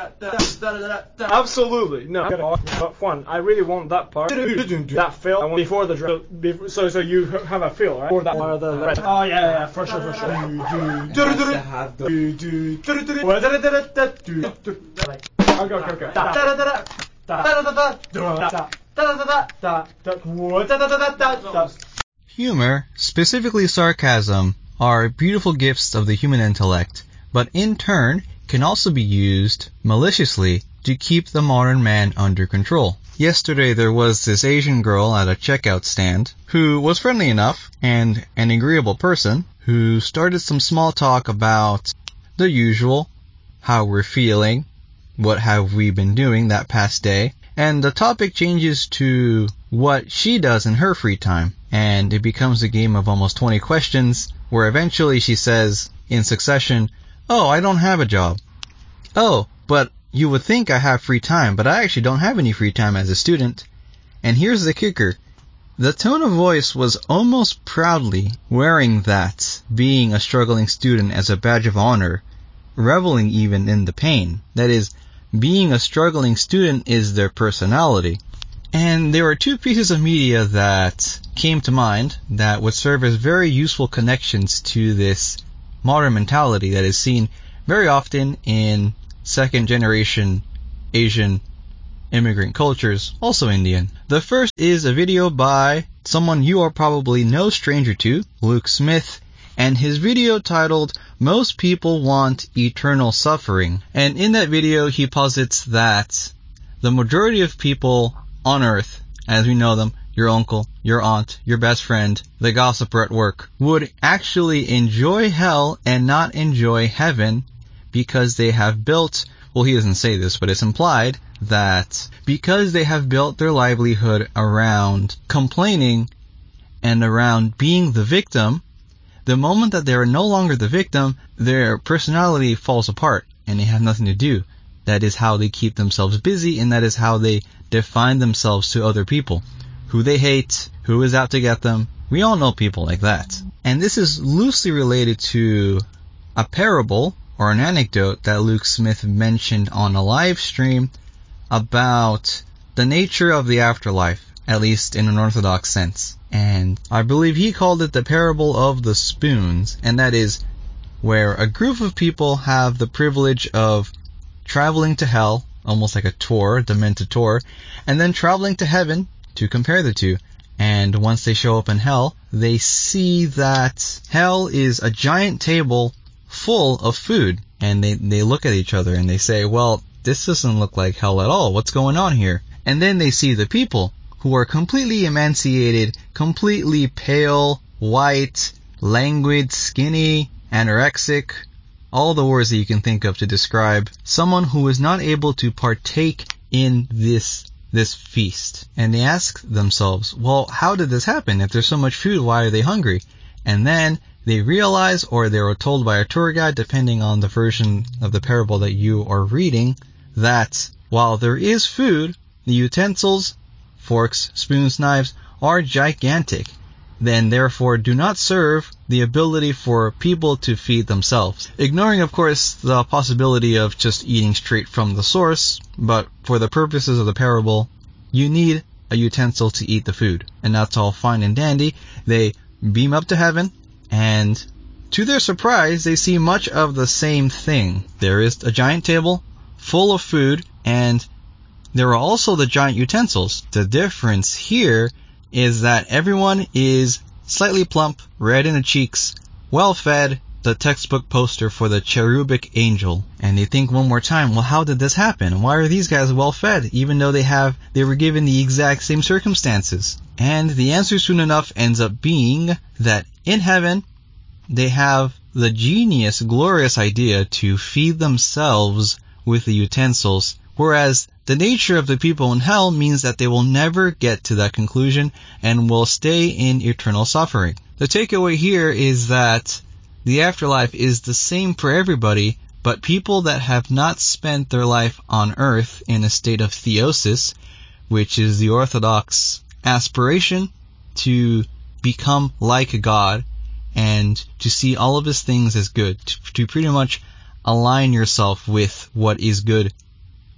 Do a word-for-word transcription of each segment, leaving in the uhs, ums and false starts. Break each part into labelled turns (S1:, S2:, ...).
S1: Absolutely. No. But one, I really want that part. That fill before the drum. Before, so so you have a fill, right? For that part of the red. Oh yeah, yeah, for sure, for sure. Okay, okay, okay.
S2: Humor, specifically sarcasm, are beautiful gifts of the human intellect, but in turn can also be used maliciously to keep the modern man under control. Yesterday there was this Asian girl at a checkout stand who was friendly enough and an agreeable person who started some small talk about the usual, how we're feeling, what have we been doing that past day, and the topic changes to what she does in her free time, and it becomes a game of almost twenty questions where eventually she says in succession, "Oh, I don't have a job." "Oh, but you would think I have free time, but I actually don't have any free time as a student." And here's the kicker. The tone of voice was almost proudly wearing that, being a struggling student as a badge of honor, reveling even in the pain. That is, being a struggling student is their personality. And there are two pieces of media that came to mind that would serve as very useful connections to this modern mentality that is seen very often in second-generation Asian immigrant cultures, also Indian. The first is a video by someone you are probably no stranger to, Luke Smith, and his video titled, "Most People Want Eternal Suffering." And in that video, he posits that the majority of people on Earth, as we know them, your uncle, your aunt, your best friend, the gossiper at work, would actually enjoy hell and not enjoy heaven because they have built, well, he doesn't say this, but it's implied that because they have built their livelihood around complaining and around being the victim, the moment that they are no longer the victim, their personality falls apart and they have nothing to do. That is how they keep themselves busy, and that is how they define themselves to other people. Who they hate, who is out to get them. We all know people like that. And this is loosely related to a parable or an anecdote that Luke Smith mentioned on a live stream about the nature of the afterlife, at least in an orthodox sense. And I believe he called it the parable of the spoons, and that is where a group of people have the privilege of traveling to hell, almost like a tour, a demented tour, and then traveling to heaven to compare the two. And once they show up in hell, they see that hell is a giant table full of food. And they, they look at each other and they say, well, this doesn't look like hell at all. What's going on here? And then they see the people who are completely emaciated, completely pale, white, languid, skinny, anorexic, all the words that you can think of to describe someone who is not able to partake in this this feast. And they ask themselves, well, how did this happen? If there's so much food, why are they hungry? And then they realize, or they were told by a tour guide, depending on the version of the parable that you are reading, that while there is food, the utensils, forks, spoons, knives, are gigantic. Then therefore do not serve the ability for people to feed themselves. Ignoring, of course, the possibility of just eating straight from the source, but for the purposes of the parable, you need a utensil to eat the food. And that's all fine and dandy. They beam up to heaven, and to their surprise, they see much of the same thing. There is a giant table full of food, and there are also the giant utensils. The difference here is that everyone is slightly plump, red in the cheeks, well-fed, the textbook poster for the cherubic angel. And they think one more time, well, how did this happen? Why are these guys well-fed, even though they have they were given the exact same circumstances? And the answer soon enough ends up being that in heaven, they have the genius, glorious idea to feed themselves with the utensils, whereas the nature of the people in hell means that they will never get to that conclusion and will stay in eternal suffering. The takeaway here is that the afterlife is the same for everybody, but people that have not spent their life on earth in a state of theosis, which is the orthodox aspiration to become like God and to see all of his things as good, to, to pretty much align yourself with what is good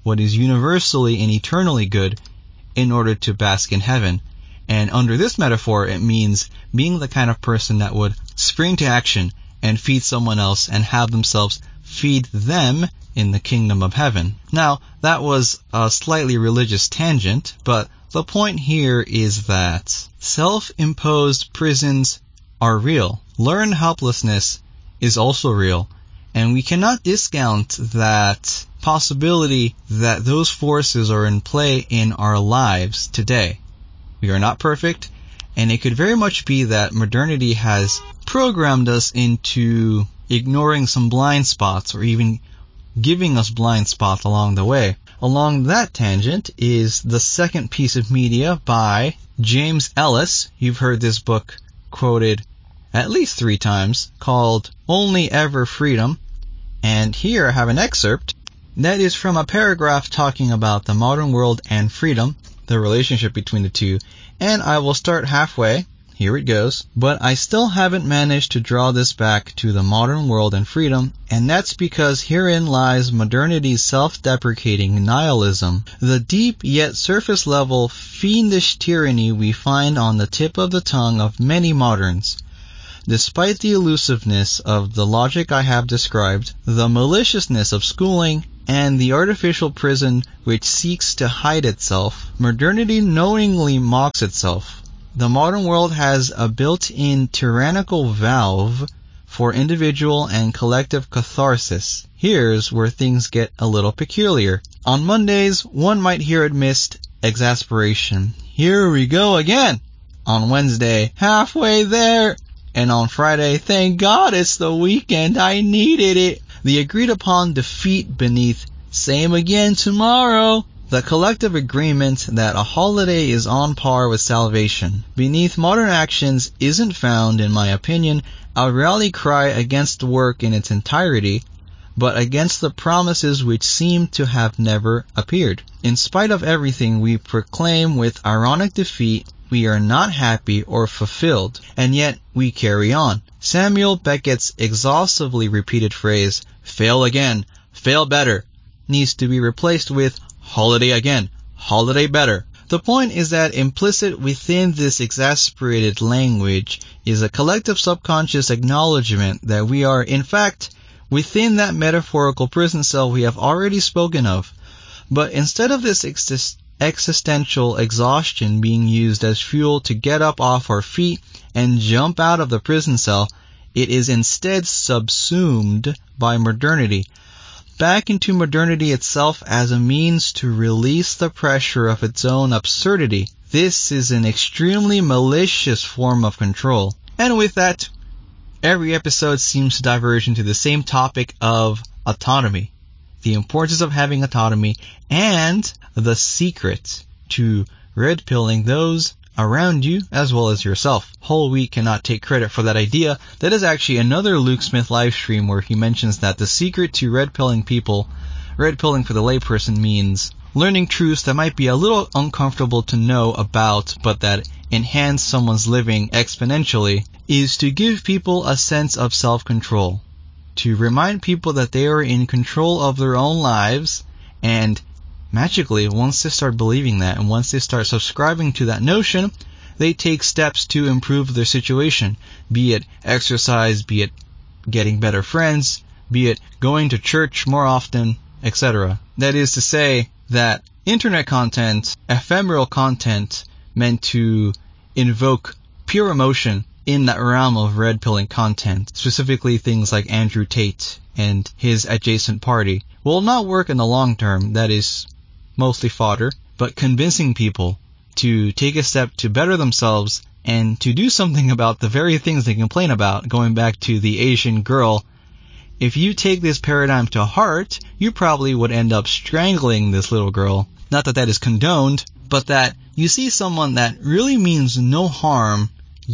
S2: what is universally and eternally good in order to bask in heaven. And under this metaphor, it means being the kind of person that would spring to action and feed someone else and have themselves feed them in the kingdom of heaven. Now, that was a slightly religious tangent, but the point here is that self-imposed prisons are real. Learned helplessness is also real, and we cannot discount that possibility that those forces are in play in our lives today. We are not perfect, and it could very much be that modernity has programmed us into ignoring some blind spots or even giving us blind spots along the way. Along that tangent is the second piece of media by James Ellis. You've heard this book quoted at least three times, called Only Ever Freedom. And here I have an excerpt that is from a paragraph talking about the modern world and freedom, the relationship between the two. And I will start halfway. Here it goes. But I still haven't managed to draw this back to the modern world and freedom, and that's because herein lies modernity's self-deprecating nihilism, the deep yet surface-level fiendish tyranny we find on the tip of the tongue of many moderns. Despite the elusiveness of the logic I have described, the maliciousness of schooling, and the artificial prison which seeks to hide itself, modernity knowingly mocks itself. The modern world has a built-in tyrannical valve for individual and collective catharsis. Here's where things get a little peculiar. On Mondays, one might hear amidst exasperation, "Here we go again!" On Wednesday, "Halfway there!" And on Friday, "Thank God it's the weekend, I needed it." The agreed-upon defeat beneath, "Same again tomorrow." The collective agreement that a holiday is on par with salvation. Beneath modern actions isn't found, in my opinion, a rally cry against work in its entirety, but against the promises which seem to have never appeared. In spite of everything we proclaim with ironic defeat, we are not happy or fulfilled, and yet we carry on. Samuel Beckett's exhaustively repeated phrase, "Fail again, fail better," needs to be replaced with "holiday again, holiday better." The point is that implicit within this exasperated language is a collective subconscious acknowledgement that we are, in fact, within that metaphorical prison cell we have already spoken of. But instead of this exist- existential exhaustion being used as fuel to get up off our feet and jump out of the prison cell, it is instead subsumed by modernity, back into modernity itself as a means to release the pressure of its own absurdity. This is an extremely malicious form of control. And with that, every episode seems to diverge into the same topic of autonomy, the importance of having autonomy, and the secret to red-pilling those around you as well as yourself. Whole Wheat cannot take credit for that idea. That is actually another Luke Smith live stream where he mentions that the secret to red-pilling people, red-pilling for the layperson, means learning truths that might be a little uncomfortable to know about but that enhance someone's living exponentially, is to give people a sense of self-control, to remind people that they are in control of their own lives, and magically, once they start believing that, and once they start subscribing to that notion, they take steps to improve their situation, be it exercise, be it getting better friends, be it going to church more often, et cetera. That is to say that internet content, ephemeral content meant to invoke pure emotion in that realm of red-pilling content, specifically things like Andrew Tate and his adjacent party, will not work in the long term. That is mostly fodder, but convincing people to take a step to better themselves and to do something about the very things they complain about, going back to the Asian girl. If you take this paradigm to heart, you probably would end up strangling this little girl. Not that that is condoned, but that you see someone that really means no harm,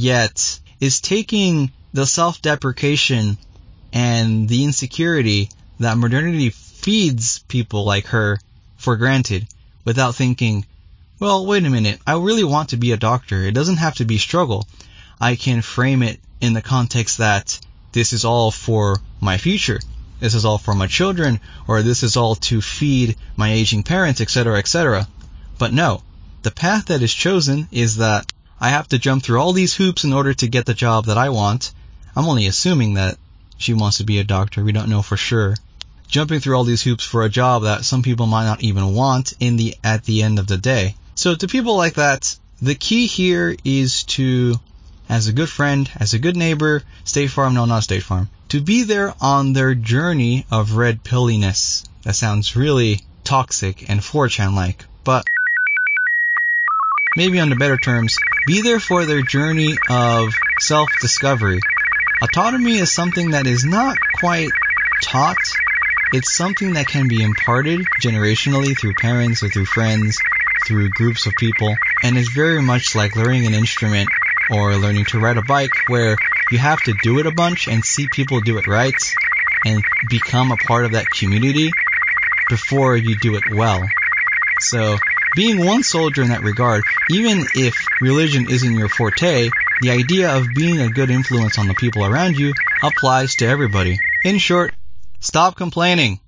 S2: yet is taking the self-deprecation and the insecurity that modernity feeds people like her for granted, without thinking, well, wait a minute, I really want to be a doctor. It doesn't have to be struggle. I can frame it in the context that this is all for my future. this is all for my children, or this is all to feed my aging parents, et cetera, et cetera. But no, the path that is chosen is that I have to jump through all these hoops in order to get the job that I want. I'm only assuming that she wants to be a doctor. We don't know for sure. Jumping through all these hoops for a job that some people might not even want in the at the end of the day. So to people like that, the key here is to, as a good friend, as a good neighbor, State Farm, no, not State Farm, to be there on their journey of red pilliness. That sounds really toxic and four chan-like, but maybe on the better terms, be there for their journey of self-discovery. Autonomy is something that is not quite taught. It's something that can be imparted generationally through parents or through friends, through groups of people, and is very much like learning an instrument or learning to ride a bike, where you have to do it a bunch and see people do it right and become a part of that community before you do it well. So being one soldier in that regard, even if religion isn't your forte, the idea of being a good influence on the people around you applies to everybody. In short, stop complaining.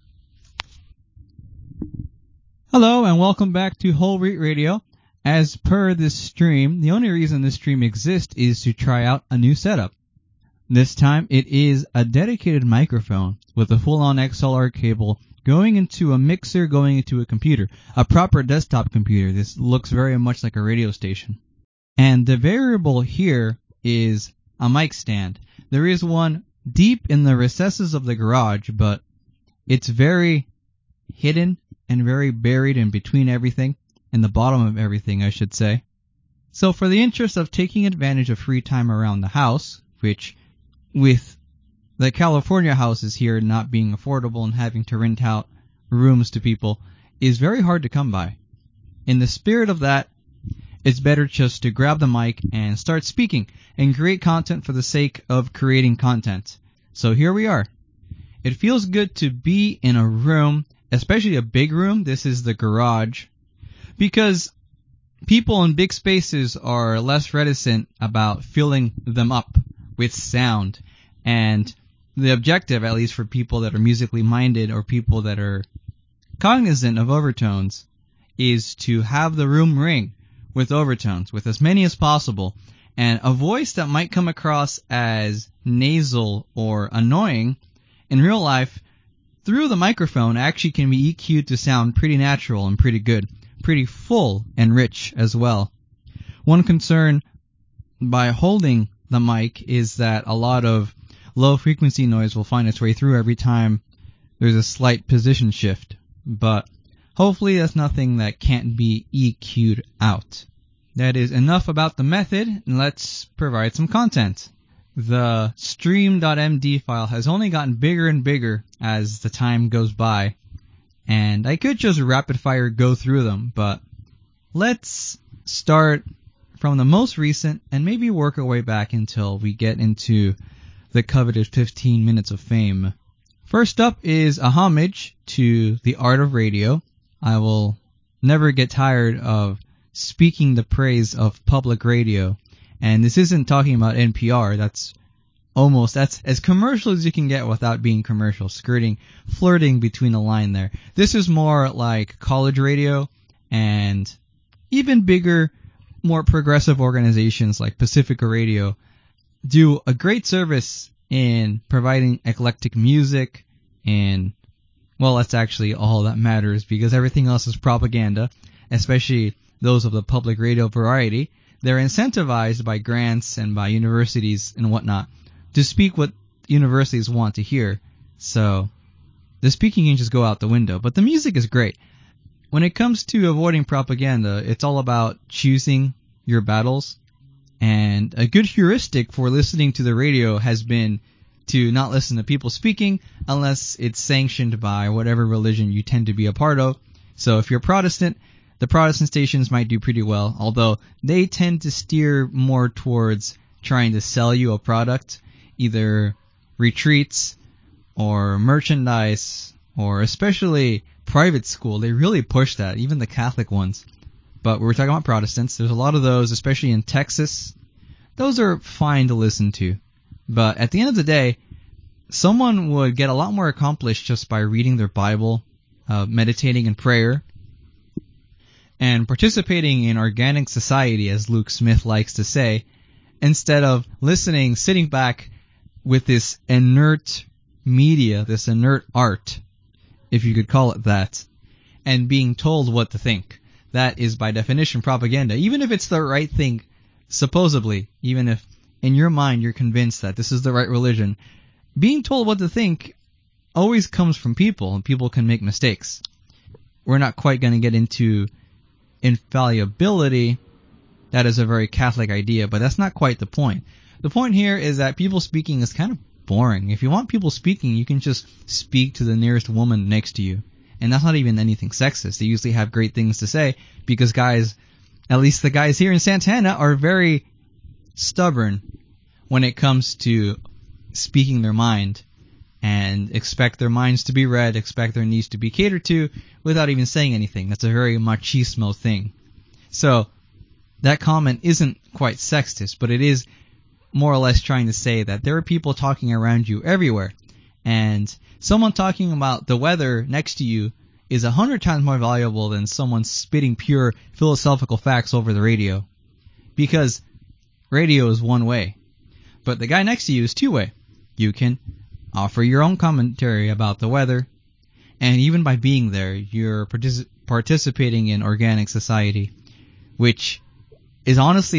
S3: Hello and welcome back to Whole Wheat Radio. As per this stream, the only reason this stream exists is to try out a new setup. This time it is a dedicated microphone with a full-on X L R cable going into a mixer, going into a computer, a proper desktop computer. This looks very much like a radio station. And the variable here is a mic stand. There is one deep in the recesses of the garage, but it's very hidden and very buried in between everything, in the bottom of everything, I should say. So for the interest of taking advantage of free time around the house, which with the California houses here not being affordable and having to rent out rooms to people, is very hard to come by. In the spirit of that, it's better just to grab the mic and start speaking and create content for the sake of creating content. So here we are. It feels good to be in a room, especially a big room. This is the garage, because people in big spaces are less reticent about filling them up with sound. And the objective, at least for people that are musically minded or people that are cognizant of overtones, is to have the room ring with overtones, with as many as possible. And a voice that might come across as nasal or annoying, in real life, through the microphone, actually can be E Q'd to sound pretty natural and pretty good, pretty full and rich as well. One concern by holding the mic is that a lot of low frequency noise will find its way through every time there's a slight position shift, but hopefully that's nothing that can't be E Q'd out. That is enough about the method, and let's provide some content. The stream.md file has only gotten bigger and bigger as the time goes by, and I could just rapid fire go through them, but let's start from the most recent and maybe work our way back until we get into the coveted fifteen minutes of fame. First up is a homage to the art of radio. I will never get tired of speaking the praise of public radio. And this isn't talking about N P R. That's almost, that's as commercial as you can get without being commercial, skirting, flirting between the line there. This is more like college radio, and even bigger, more progressive organizations like Pacifica Radio do a great service in providing eclectic music, and, well, that's actually all that matters, because everything else is propaganda, especially those of the public radio variety. They're incentivized by grants and by universities and whatnot to speak what universities want to hear. So the speaking can just go out the window. But the music is great. When it comes to avoiding propaganda, it's all about choosing your battles. And a good heuristic for listening to the radio has been to not listen to people speaking unless it's sanctioned by whatever religion you tend to be a part of. So if you're Protestant, the Protestant stations might do pretty well, although they tend to steer more towards trying to sell you a product, either retreats or merchandise, or especially private school. They really push that, even the Catholic ones. But we're talking about Protestants. There's a lot of those, especially in Texas. Those are fine to listen to. But at the end of the day, someone would get a lot more accomplished just by reading their Bible, uh, meditating in prayer, and participating in organic society, as Luke Smith likes to say, instead of listening, sitting back with this inert media, this inert art, if you could call it that, and being told what to think. That is by definition propaganda, even if it's the right thing, supposedly, even if in your mind you're convinced that this is the right religion. Being told what to think always comes from people, and people can make mistakes. We're not quite going to get into infallibility. That is a very Catholic idea, but that's not quite the point. The point here is that people speaking is kind of boring. If you want people speaking, you can just speak to the nearest woman next to you. And that's not even anything sexist. They usually have great things to say because guys, at least the guys here in Santana, are very stubborn when it comes to speaking their mind and expect their minds to be read, expect their needs to be catered to without even saying anything. That's a very machismo thing. So that comment isn't quite sexist, but it is more or less trying to say that there are people talking around you everywhere, and someone talking about the weather next to you is a hundred times more valuable than someone spitting pure philosophical facts over the radio. Because radio is one way, but the guy next to you is two way. You can offer your own commentary about the weather, and even by being there, you're partic- participating in organic society, which is honestly